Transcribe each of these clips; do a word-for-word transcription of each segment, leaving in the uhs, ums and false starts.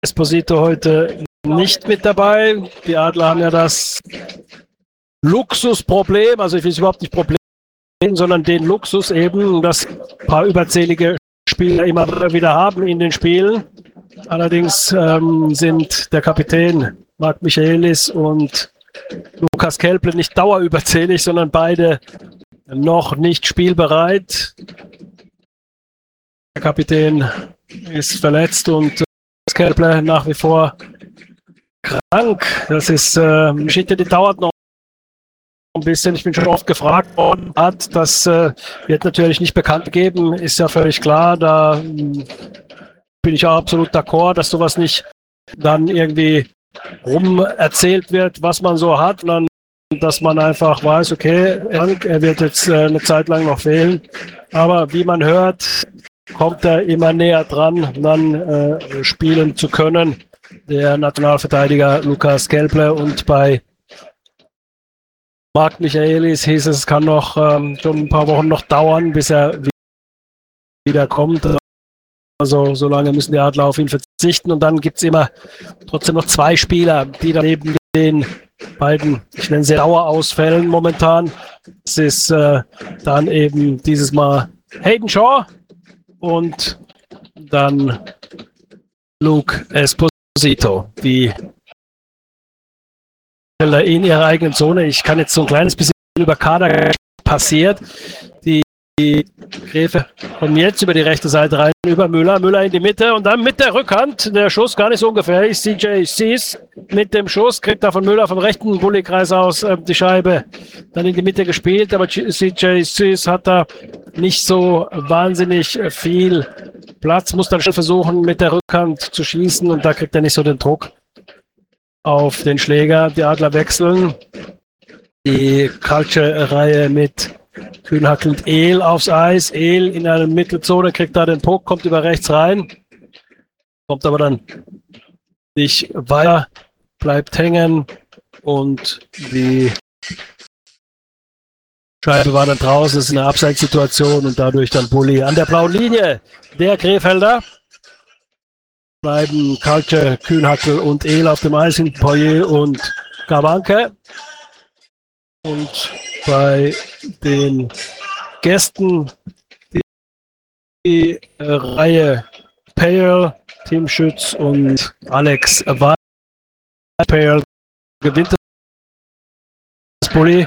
Esposito heute nicht mit dabei. Die Adler haben ja das Luxusproblem, also ich will es überhaupt nicht Problem, sondern den Luxus eben, dass ein paar überzählige Spieler immer wieder haben in den Spielen. Allerdings ähm, sind der Kapitän Mark Michaelis und Lukas Kelple nicht dauerüberzählig, sondern beide noch nicht spielbereit. Der Kapitän ist verletzt und Lukas Kelple nach wie vor krank. Das ist äh, Geschichte, die dauert noch ein bisschen. Ich bin schon oft gefragt worden, hat das äh, wird natürlich nicht bekannt gegeben, ist ja völlig klar. Da äh, bin ich auch absolut d'accord, dass sowas nicht dann irgendwie rum erzählt wird, was man so hat, sondern dass man einfach weiß, okay, er wird jetzt äh, eine Zeit lang noch fehlen. Aber wie man hört, kommt er immer näher dran, dann äh, spielen zu können. Der Nationalverteidiger Lukas Kelple, und bei Mark Michaelis hieß es, es kann noch ähm, schon ein paar Wochen noch dauern, bis er wieder kommt. Also so lange müssen die Adler auf ihn verzichten, und dann gibt es immer trotzdem noch zwei Spieler, die dann neben den beiden, ich nenne sie Dauerausfällen momentan, es ist äh, dann eben dieses Mal Hayden Shaw und dann Luke Esposito, die in ihrer eigenen Zone. Ich kann jetzt so ein kleines bisschen über Kader passiert. Die, die Gräfe kommen jetzt über die rechte Seite rein, über Müller, Müller in die Mitte und dann mit der Rückhand, der Schuss gar nicht so ungefährlich. C J Sees mit dem Schuss, kriegt da von Müller vom rechten Bulli-Kreis aus äh, die Scheibe dann in die Mitte gespielt, aber C J Sees hat da nicht so wahnsinnig viel Platz, muss dann schon versuchen mit der Rückhand zu schießen, und da kriegt er nicht so den Druck auf den Schläger. Die Adler wechseln. Die Culture-Reihe mit Kühnhackl und Ehl aufs Eis. Ehl in einer Mittelzone, kriegt da den Puck, kommt über rechts rein. Kommt aber dann nicht weiter, bleibt hängen, und die Scheibe war dann draußen. Das ist eine Abseitssituation und dadurch dann Bulli an der blauen Linie. Der Krefelder. Bleiben Culture, Kühnhackl und Ehl auf dem Eis, hinten Poirier und Garwanke. Und bei den Gästen die, die äh, Reihe Pale, Tim Schütz und Alex Weiß. Pale gewinnt das Bulli.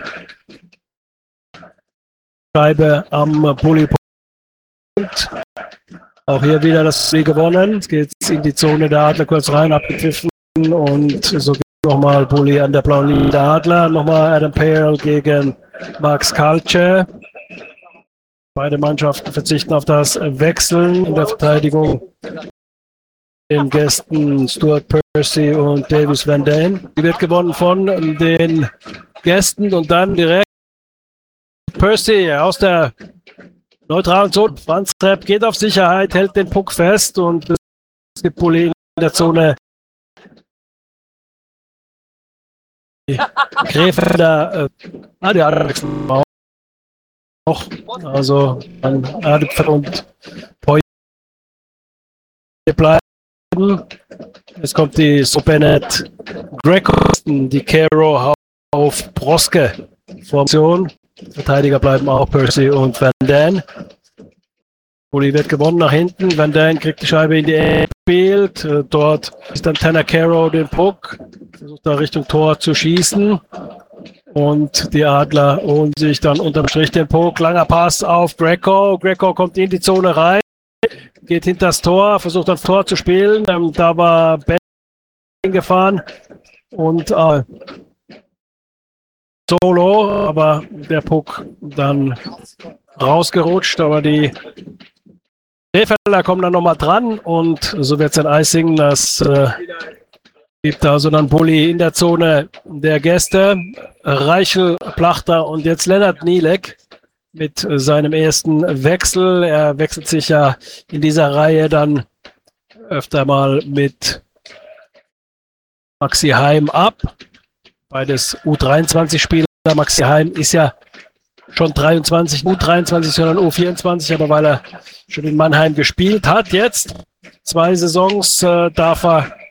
Scheibe am Bulli-Punkt. Auch hier wieder das Spiel gewonnen. Es geht in die Zone der Adler, kurz rein, abgepfiffen, und so geht nochmal Bulli an der blauen Linie der Adler. Nochmal Adam Pale gegen Max Culture. Beide Mannschaften verzichten auf das Wechseln in der Verteidigung. Den Gästen Stuart Percy und Davis Van Dane. Die wird gewonnen von den Gästen, und dann direkt Percy aus der neutralen Zone. Franz Trepp geht auf Sicherheit, hält den Puck fest, und es gibt Bulli in der Zone. Krefelder, äh, ah, die Adler auch. Also, an Adler und Poirier bleiben. Jetzt kommt die Sopenet Greco, die Caro auf Broske Formation. Verteidiger bleiben auch Percy und Van Dane. Bulli wird gewonnen nach hinten. Van Dane kriegt die Scheibe in die Ecke, spielt. Dort ist dann Tanner Caro den Puck. Versucht da Richtung Tor zu schießen. Und die Adler holen sich dann unterm Strich den Puck. Langer Pass auf Greco. Greco kommt in die Zone rein. Geht hinter das Tor. Versucht dann Tor zu spielen. Da war Ben gefahren. Und äh, Solo, aber der Puck dann rausgerutscht, aber die Krefelder kommen dann nochmal dran, und so wird es ein Icing. Das äh, gibt also dann Bulli in der Zone der Gäste. Reichel, Plachter und jetzt Lennart Nielek mit seinem ersten Wechsel. Er wechselt sich ja in dieser Reihe dann öfter mal mit Maxi Heim ab. Beides U dreiundzwanzig-Spieler. Maxi Heim ist ja schon dreiundzwanzig, U dreiundzwanzig, sondern U vierundzwanzig, aber weil er schon in Mannheim gespielt hat jetzt, zwei Saisons, äh, darf er